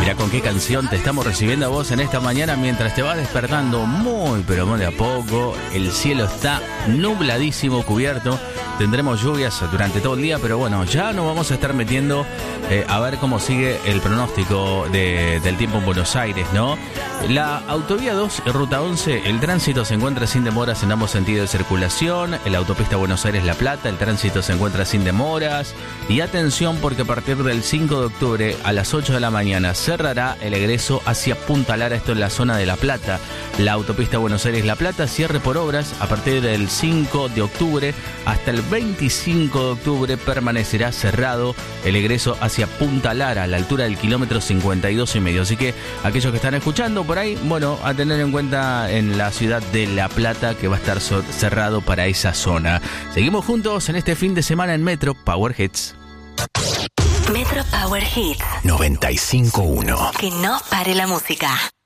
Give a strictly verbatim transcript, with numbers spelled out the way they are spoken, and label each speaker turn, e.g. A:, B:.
A: Mirá con qué canción te estamos recibiendo a vos en esta mañana mientras te vas despertando muy pero muy de a poco. El cielo está nubladísimo, cubierto. Tendremos lluvias durante todo el día, pero bueno, ya nos vamos a estar metiendo eh, a ver cómo sigue el pronóstico de, del tiempo en Buenos Aires, ¿no? La autovía dos, ruta once, el tránsito se encuentra sin demoras en ambos sentidos de circulación. En la autopista Buenos Aires-La Plata, el tránsito se encuentra sin demoras. Y atención porque a partir del cinco de octubre a las ocho de la mañana cerrará el egreso hacia Punta Lara, esto en la zona de La Plata. La autopista Buenos Aires-La Plata cierre por obras a partir del cinco de octubre hasta el veinticinco de octubre permanecerá cerrado el egreso hacia Punta Lara a la altura del kilómetro cincuenta y dos y medio. Así que aquellos que están escuchando por ahí, bueno, a tener en cuenta en la ciudad de La Plata que va a estar cerrado para esa zona. Seguimos juntos en este fin de semana en Metro Power Hits.
B: Metro Power Hits
A: noventa y cinco punto uno.
B: Que no pare la música.